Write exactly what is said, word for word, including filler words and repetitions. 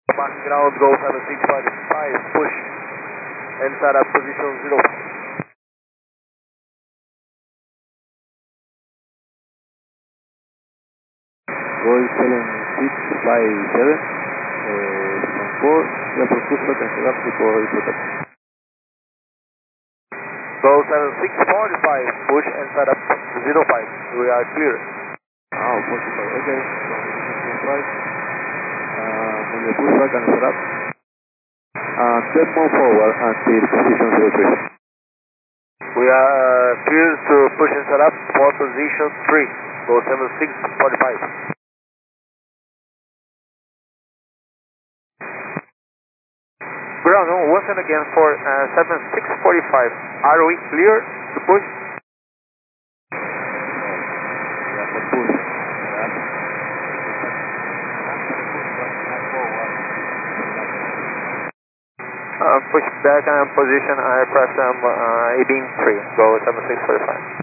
Back ground, go seven six five five, push and set up position zero. Go seven six five seven, uh, from four, yeah, for push back and set up before protect. Go seven six four five, push and set up zero five, we are clear. Oh, forty-five, okay, from position five, uh, when you push back and set up, and then move forward until position zero three. We are uh, clear to push and set up for position three, go seven six four five. Ground, once and again for uh, seven six four five, are we clear to push? Yeah, for push, set up, Uh, push back and position aircraft um, uh, A beam three, go seven six four five.